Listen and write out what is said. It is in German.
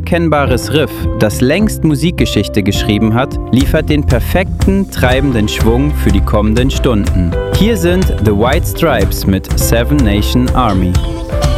unverkennbares Riff, das längst Musikgeschichte geschrieben hat, liefert den perfekten, treibenden Schwung für die kommenden Stunden. Hier sind The White Stripes mit Seven Nation Army.